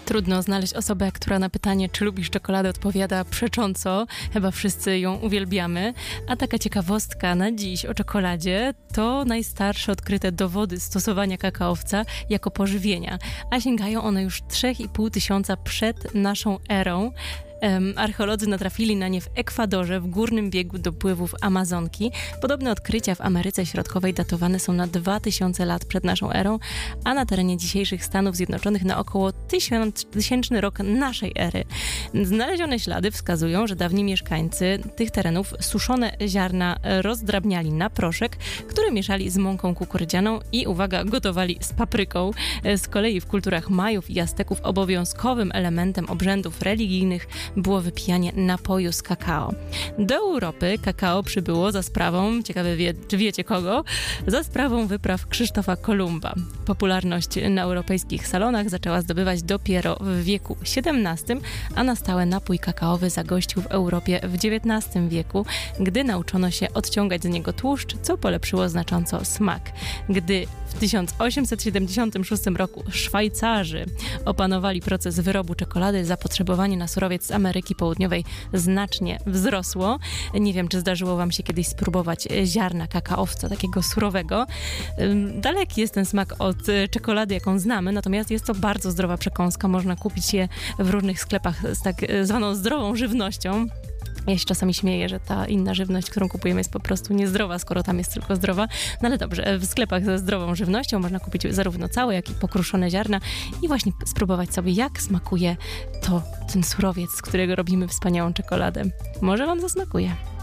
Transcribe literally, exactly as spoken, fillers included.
Trudno znaleźć osobę, która na pytanie, czy lubisz czekoladę, odpowiada przecząco. Chyba wszyscy ją uwielbiamy. A taka ciekawostka na dziś o czekoladzie to najstarsze odkryte dowody stosowania kakaowca jako pożywienia. A sięgają one już trzy i pół tysiąca przed naszą erą. Um, archeolodzy natrafili na nie w Ekwadorze, w górnym biegu dopływów Amazonki. Podobne odkrycia w Ameryce Środkowej datowane są na dwa tysiące lat przed naszą erą, a na terenie dzisiejszych Stanów Zjednoczonych na około tysięczny rok naszej ery. Znalezione ślady wskazują, że dawni mieszkańcy tych terenów suszone ziarna rozdrabniali na proszek, który mieszali z mąką kukurydzianą i, uwaga, gotowali z papryką. Z kolei w kulturach Majów i Azteków obowiązkowym elementem obrzędów religijnych było wypijanie napoju z kakao. Do Europy kakao przybyło za sprawą, ciekawe wie, czy wiecie kogo, za sprawą wypraw Krzysztofa Kolumba. Popularność na europejskich salonach zaczęła zdobywać dopiero w wieku siedemnastym, a na stałe napój kakaowy zagościł w Europie w dziewiętnastym wieku, gdy nauczono się odciągać z niego tłuszcz, co polepszyło znacząco smak. Gdy w tysiąc osiemset siedemdziesiątym szóstym roku Szwajcarzy opanowali proces wyrobu czekolady, zapotrzebowanie na surowiec z Ameryki Południowej znacznie wzrosło. Nie wiem, czy zdarzyło wam się kiedyś spróbować ziarna kakaowca, takiego surowego. Daleki jest ten smak od czekolady, jaką znamy, natomiast jest to bardzo zdrowa przekąska. Można kupić je w różnych sklepach z tak zwaną zdrową żywnością. Ja się czasami śmieję, że ta inna żywność, którą kupujemy, jest po prostu niezdrowa, skoro tam jest tylko zdrowa. No ale dobrze, w sklepach ze zdrową żywnością można kupić zarówno całe, jak i pokruszone ziarna i właśnie spróbować sobie, jak smakuje to ten surowiec, z którego robimy wspaniałą czekoladę. Może wam zasmakuje.